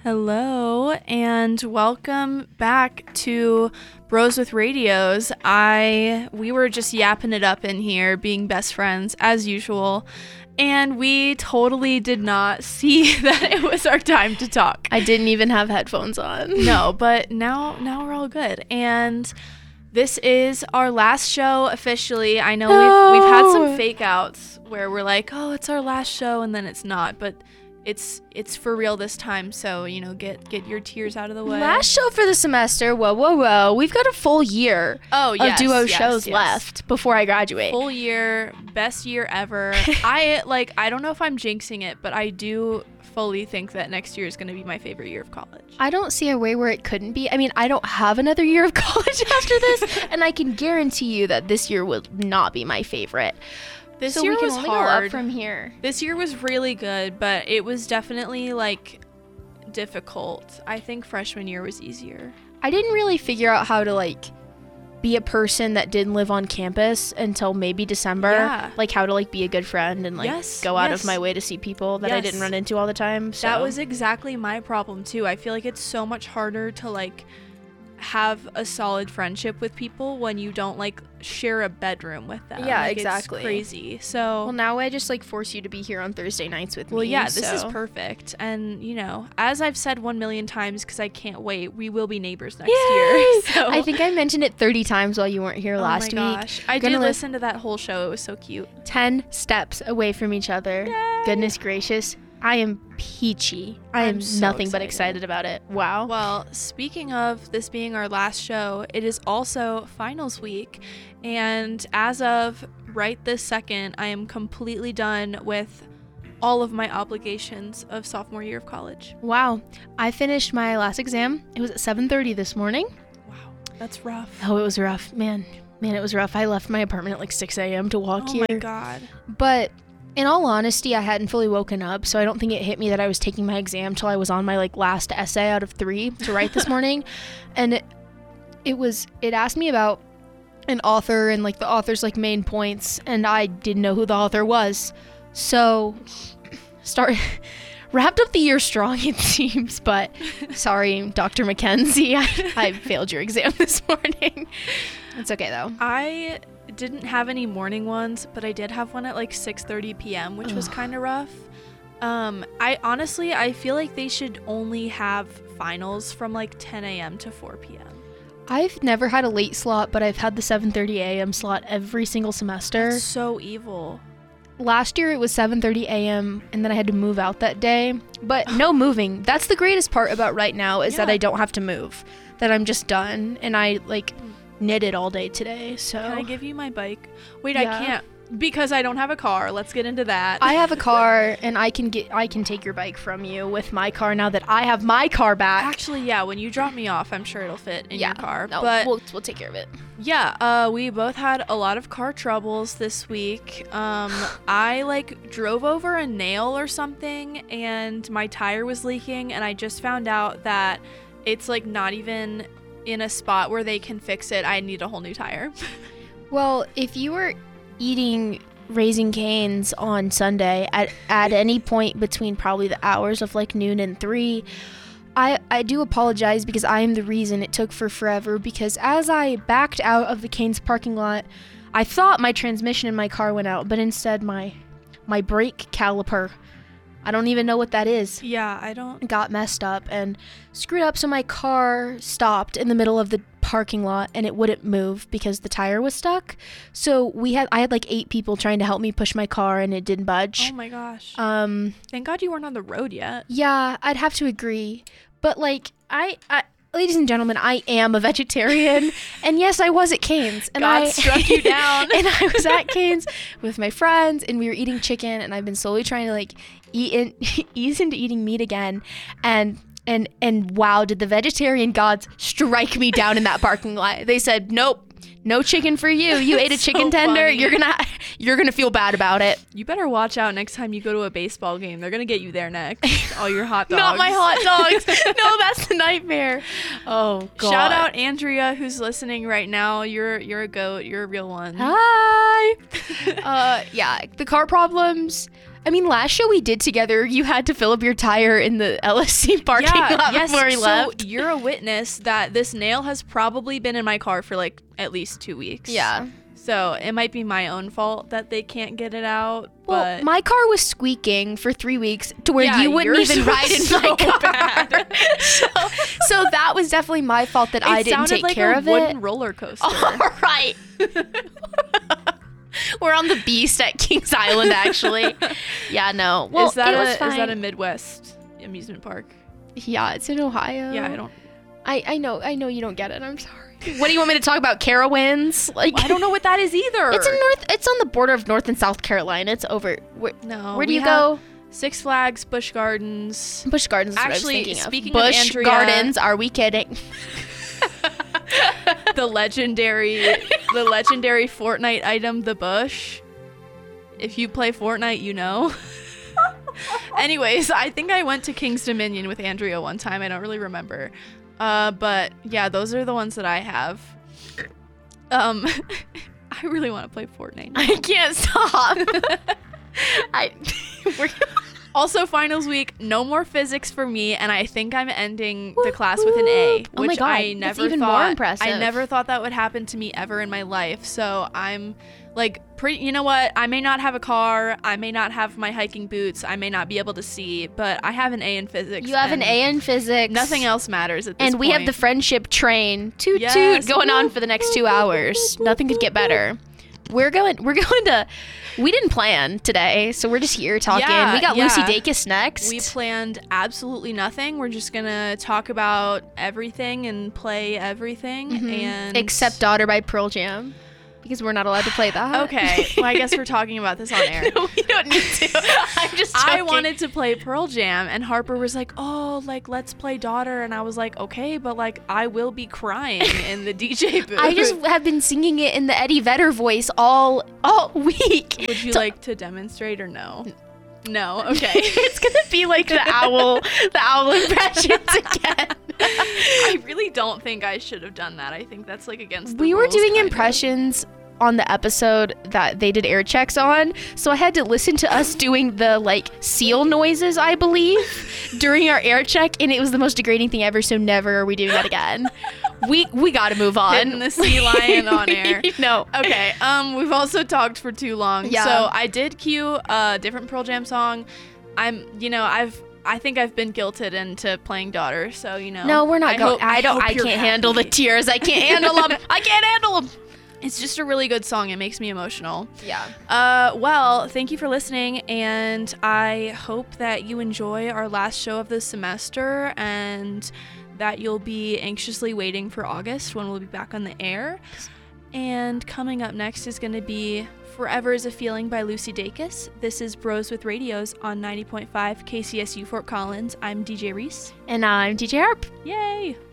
Hello, and welcome back to Bros with Radios. We were just yapping it up in here, being best friends as usual, and we totally did not see that it was our time to talk. I didn't even have headphones on. No, but now we're all good, and this is our last show officially. I know we've had some fake outs where we're like, oh, it's our last show, and then it's not, but it's for real this time, so get your tears out of the way. Last show for the semester. Whoa. We've got a full year of duo shows left before I graduate. Full year, best year ever. I don't know if I'm jinxing it, but I do fully think that next year is going to be my favorite year of college. I don't see a way where it couldn't be. I mean, I don't have another year of college after this, and I can guarantee you that this year will not be my favorite. This so year we can was only hard. go up from here. This year was really good, but it was definitely difficult. I think freshman year was easier. I didn't really figure out how to be a person that didn't live on campus until maybe December. Yeah. How to be a good friend and go out of my way to see people that I didn't run into all the time. So. That was exactly my problem too. I feel like it's so much harder to have a solid friendship with people when you don't share a bedroom with them. Yeah, exactly. It's crazy. So well, now I just force you to be here on Thursday nights with me. Well, yeah, this is perfect. And as I've said 1 million times, because I can't wait, we will be neighbors next year. So. I think I mentioned it 30 times while you weren't here last week. Oh my gosh, I did listen to that whole show. It was so cute. 10 steps away from each other. Yay! Goodness gracious. I am peachy. I am so nothing but excited about it. Wow. Well, speaking of this being our last show, it is also finals week. And as of right this second, I am completely done with all of my obligations of sophomore year of college. Wow. I finished my last exam. It was at 7:30 this morning. Wow. That's rough. Oh, it was rough. Man, it was rough. I left my apartment at 6 a.m. to walk here. Oh my God. But in all honesty, I hadn't fully woken up, so I don't think it hit me that I was taking my exam till I was on my last essay out of 3 to write this morning. And it asked me about an author and the author's main points, and I didn't know who the author was. So wrapped up the year strong, it seems, but sorry, Dr. Mackenzie, I failed your exam this morning. It's okay though. I didn't have any morning ones, but I did have one at 6:30 p.m., which was kind of rough. I feel like they should only have finals from 10 a.m. to 4 p.m. I've never had a late slot, but I've had the 7:30 a.m. slot every single semester. That's so evil. Last year it was 7:30 a.m. and then I had to move out that day, but no moving. That's the greatest part about right now is that I don't have to move, that I'm just done, and I knitted all day today. So can I give you my bike? Wait, yeah. I can't because I don't have a car. Let's get into that. I have a car and I can take your bike from you with my car now that I have my car back. Actually, yeah, when you drop me off, I'm sure it'll fit in your car. No, but we'll take care of it. Yeah, we both had a lot of car troubles this week. I drove over a nail or something and my tire was leaking, and I just found out that it's not even in a spot where they can fix it. I need a whole new tire. Well, if you were eating Raising Cane's on Sunday at any point between probably the hours of noon and 3, I do apologize because I am the reason it took forever, because as I backed out of the Cane's parking lot, I thought my transmission in my car went out, but instead my brake caliper, I don't even know what that is. Yeah, I don't. Got messed up and screwed up, so my car stopped in the middle of the parking lot and it wouldn't move because the tire was stuck. So I had 8 people trying to help me push my car and it didn't budge. Oh my gosh. Thank God you weren't on the road yet. Yeah, I'd have to agree. But I ladies and gentlemen, I am a vegetarian, and yes, I was at Cane's, and God struck you down. And I was at Cane's with my friends, and we were eating chicken, and I've been slowly trying to ease into eating meat again, and wow, did the vegetarian gods strike me down in that parking lot. They said, nope, no chicken for you. You ate a chicken tender. Funny. You're gonna feel bad about it. You better watch out next time you go to a baseball game. They're gonna get you there next. All your hot dogs. Not my hot dogs. No, that's the nightmare. Oh God. Shout out Andrea, who's listening right now. You're a goat. You're a real one. Hi. Yeah, the car problems. I mean, last show we did together, you had to fill up your tire in the LSC parking lot before we left. So you're a witness that this nail has probably been in my car for like at least 2 weeks. Yeah. So it might be my own fault that they can't get it out. Well, but my car was squeaking for 3 weeks to where you wouldn't yours even was ride in so my car. bad. So that was definitely my fault that I didn't take like care of a wooden it. roller coaster. All right. We're on the Beast at Kings Island, actually. Yeah, no. Well, is that it was fine. is that a Midwest amusement park? Yeah, it's in Ohio. Yeah, I don't. I know you don't get it. I'm sorry. What do you want me to talk about? Carowinds? Like, I don't know what that is either. It's on the border of North and South Carolina. It's over. Where do you go? Six Flags, Busch Gardens. Busch Gardens. Is Actually, what I was thinking speaking of. of Busch Andrea, Gardens. Are we kidding? the legendary Fortnite item, the Busch. If you play Fortnite, you know. Anyways, I think I went to King's Dominion with Andrea one time. I don't really remember. But yeah, those are the ones that I have. I really want to play Fortnite now. I can't stop. Also, finals week, no more physics for me, and I think I'm ending the class with an A, Oh my which God, I never that's even thought. more impressive. I never thought that would happen to me ever in my life. So I'm like, you know what? I may not have a car, I may not have my hiking boots, I may not be able to see, but I have an A in physics. You have an A in physics. Nothing else matters at this point. And we have the friendship train, toot Yes. toot, going on for the next 2 hours. Nothing could get better. We're going to. We didn't plan today, so we're just here talking. Yeah, we got yeah. Lucy Dacus next. We planned absolutely nothing. We're just gonna talk about everything and play everything, and Except Daughter by Pearl Jam, because we're not allowed to play that. Okay, well, I guess we're talking about this on air. We don't need to. I'm just joking. I wanted to play Pearl Jam, and Harper was like, "Oh, like let's play Daughter," and I was like, "Okay, but like I will be crying in the DJ booth." I just have been singing it in the Eddie Vedder voice all week. Would you like to demonstrate or no? No. Okay. It's gonna be like the owl impressions again. I really don't think I should have done that. I think that's like against the We were rules, doing kind of. impressions on the episode that they did air checks on, so I had to listen to us doing the like seal noises, I believe, during our air check, and it was the most degrading thing ever. So never are we doing that again. We got to move on. Hitting the sea lion on air. No. Okay. We've also talked for too long. Yeah. So I did cue a different Pearl Jam song. I think I've been guilted into playing Daughter. So No, we're not going. I hope you're can't handle the happy. tears. I can't handle them. I can't handle them. It's just a really good song. It makes me emotional. Yeah. Well, thank you for listening, and I hope that you enjoy our last show of the semester and that you'll be anxiously waiting for August when we'll be back on the air. And coming up next is going to be Forever is a Feeling by Lucy Dacus. This is Bros with Radios on 90.5 KCSU Fort Collins. I'm DJ Reese. And I'm DJ Harp. Yay!